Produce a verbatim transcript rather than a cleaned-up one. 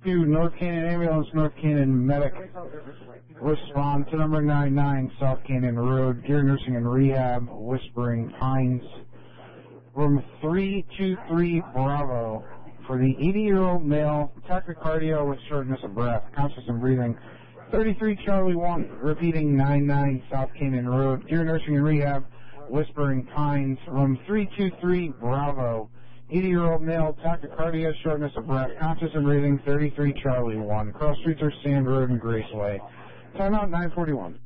two, North Canyon Ambulance, North Canyon Medic. Respond to number nine nine, South Canyon Road, Gear Nursing and Rehab, Whispering Pines. Room three two three, Bravo, for the eighty-year-old male, tachycardia with shortness of breath, conscious and breathing. thirty-three Charlie one, repeating nine nine, South Canyon Road, Gear Nursing and Rehab, Whispering Pines. Room three two three, Bravo, eighty-year-old male, tachycardia, shortness of breath, conscious and breathing, thirty-three Charlie one. Cross streets are Sand Road and Graceway. Time out nine forty-one.